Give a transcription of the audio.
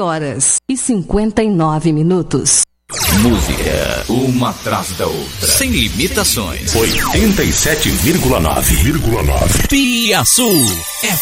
11h59. Música, uma atrás da outra. Sem limitações. 87,9. Piaçu